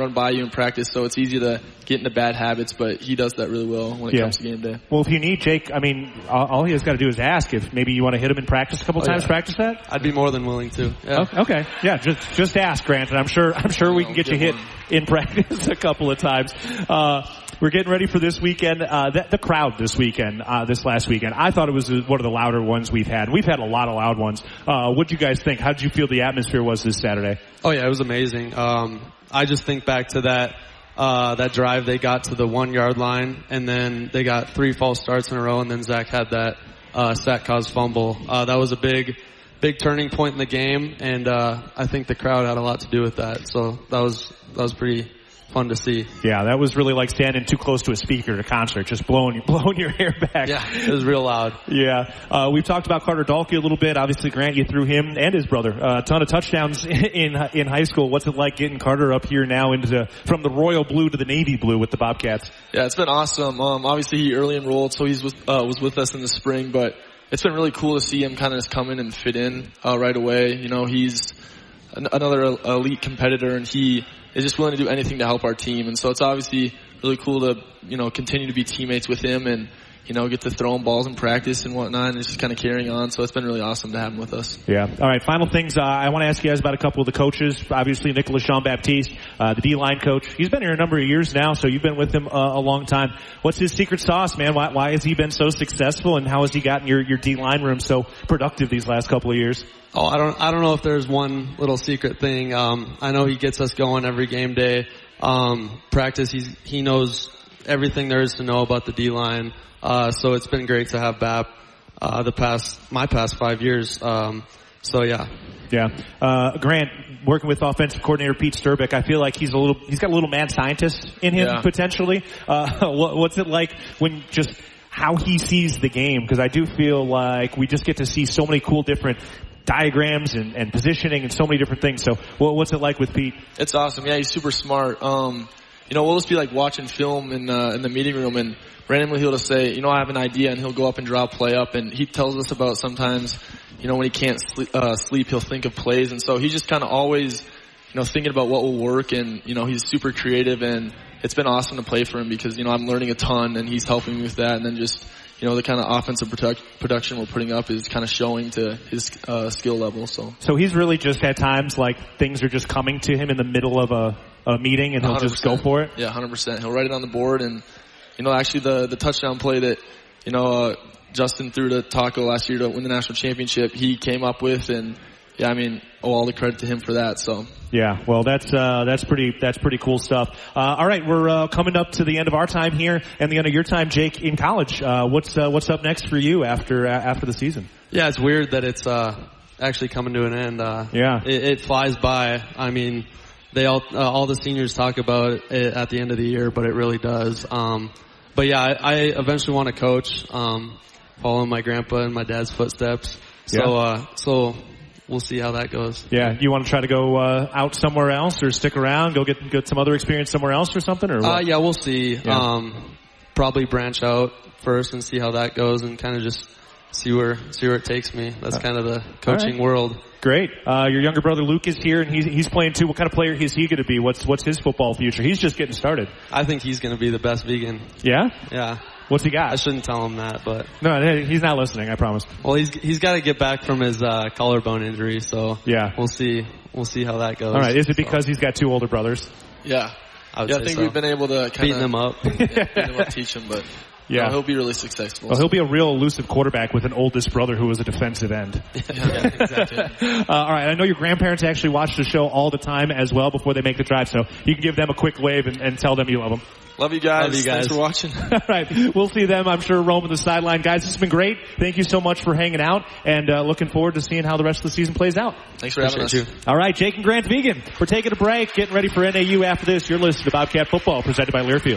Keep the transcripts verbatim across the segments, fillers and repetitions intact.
run by you in practice, so it's easy to get into bad habits, but he does that really well when it yeah. comes to game day. Well, if you need Jake, I mean, all he has got to do is ask if maybe you want to hit him in practice a couple oh, times. Yeah. Practice that. I'd be more than willing to. Yeah. Okay. okay. Yeah. Just just ask, Grant, and I'm sure I'm sure we can get you hit one. in practice a couple of times. Uh, we're getting ready for this weekend. Uh, the, the crowd this weekend, uh, this last weekend, I thought it was one of the louder ones we've had. We've had a lot of loud ones. Uh, what did you guys think? How did you feel the atmosphere was this Saturday? Oh yeah, it was amazing. Um, I just think back to that. Uh, that drive, they got to the one yard line, and then they got three false starts in a row, and then Zach had that, uh, sack caused fumble. Uh, that was a big, big turning point in the game, and, uh, I think the crowd had a lot to do with that. So that was, that was pretty fun to see. Yeah, that was really like standing too close to a speaker at a concert, just blowing, blowing your hair back. Yeah, it was real loud. Yeah. Uh, we've talked about Carter Dalkey a little bit. Obviously, Grant, you threw him and his brother uh, a ton of touchdowns in in high school. What's it like getting Carter up here now into the, from the royal blue to the navy blue with the Bobcats? Yeah, it's been awesome. Um, obviously he early enrolled, so he's with, uh, was with us in the spring, but it's been really cool to see him kind of just come in and fit in, uh, right away. You know, he's an, another elite competitor, and he is just willing to do anything to help our team. And so it's obviously really cool to, you know, continue to be teammates with him and, you know, get to throw him balls in practice and whatnot, and it's just kind of carrying on. So it's been really awesome to have him with us. Yeah. All right. Final things. Uh, I want to ask you guys about a couple of the coaches. Obviously, Nicholas Jean-Baptiste, uh, the D-line coach. He's been here a number of years now, so you've been with him uh, a long time. What's his secret sauce, man? Why, why has he been so successful, and how has he gotten your, your D-line room so productive these last couple of years? Oh, I don't, I don't know if there's one little secret thing. Um, I know he gets us going every game day. Um, practice, he's, he knows everything there is to know about the D-line. Uh, so it's been great to have Bap, uh, the past, my past five years. Um, so yeah. Yeah. Uh, Grant, working with offensive coordinator Pete Sturbick, I feel like he's a little, he's got a little mad scientist in him, yeah. potentially. Uh, what, what's it like when just how he sees the game? Because I do feel like we just get to see so many cool different diagrams and, and positioning and so many different things. So well, what's it like with Pete? It's awesome. Yeah, he's super smart. Um, you know, we'll just be like watching film in, uh, in the meeting room, and randomly he'll just say, you know, I have an idea, and he'll go up and draw a play up, and he tells us about sometimes, you know, when he can't sleep, uh, sleep he'll think of plays, and so he's just kind of always, you know, thinking about what will work, and, you know, he's super creative, and it's been awesome to play for him because, you know, I'm learning a ton, and he's helping me with that, and then just, you know, the kind of offensive product, production we're putting up is kind of showing to his uh, skill level. So, so he's really just at times like things are just coming to him in the middle of a, a meeting, and he'll one hundred percent just go for it. Yeah, one hundred percent. He'll write it on the board, and you know, actually the the touchdown play that you know uh, Justin threw to Taco last year to win the national championship, he came up with, and yeah, I mean, owe all the credit to him for that. So. Yeah, well, that's uh, that's pretty that's pretty cool stuff. Uh, all right, we're uh, coming up to the end of our time here, and the end of your time, Jake, in college. Uh, what's uh, what's up next for you after uh, after the season? Yeah, it's weird that it's uh, actually coming to an end. Uh, yeah, it, it flies by. I mean, they all uh, all the seniors talk about it at the end of the year, but it really does. Um, but yeah, I, I eventually want to coach, um, follow my grandpa and my dad's footsteps. So yeah. uh, so. We'll see how that goes. Yeah, you want to try to go uh, out somewhere else, or stick around, go get get some other experience somewhere else, or something, or what? Uh, yeah, we'll see. Yeah. Um, probably branch out first and see how that goes, and kind of just see where see where it takes me. That's kind of the coaching right. world. Great. Uh, your younger brother Luke is here, and he's he's playing too. What kind of player is he going to be? What's what's his football future? He's just getting started. I think he's going to be the best vegan. Yeah. Yeah. What's he got? I shouldn't tell him that, but no, he's not listening. I promise. Well, he's he's got to get back from his uh, collarbone injury, so yeah, we'll see. We'll see how that goes. All right. Is it so. because he's got two older brothers? Yeah. I, yeah, I think so. we've been able to kind beating of them up, yeah, beating them up, teach him, but. Yeah, no, he'll be really successful. Well, he'll be a real elusive quarterback with an oldest brother who was a defensive end. yeah, yeah, exactly. uh, all right, I know your grandparents actually watch the show all the time as well before they make the drive, so you can give them a quick wave and, and tell them you love them. Love you guys. Love you guys. Thanks for watching. All right, we'll see them, I'm sure, roaming the sideline. Guys, this has been great. Thank you so much for hanging out, and uh, looking forward to seeing how the rest of the season plays out. Thanks for having us. You. All right, Jake and Grant Vegan. We're taking a break, getting ready for N A U after this. You're listening to Bobcat Football, presented by Learfield.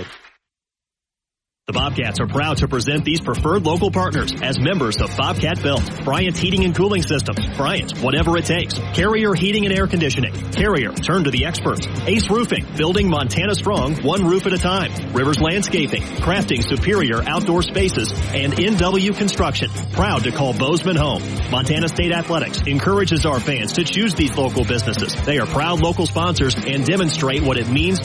The Bobcats are proud to present these preferred local partners as members of Bobcat Built, Bryant Heating and Cooling Systems, Bryant, whatever it takes, Carrier Heating and Air Conditioning, Carrier, turn to the experts, Ace Roofing, building Montana strong, one roof at a time, Rivers Landscaping, crafting superior outdoor spaces, and N W Construction, proud to call Bozeman home. Montana State Athletics encourages our fans to choose these local businesses. They are proud local sponsors and demonstrate what it means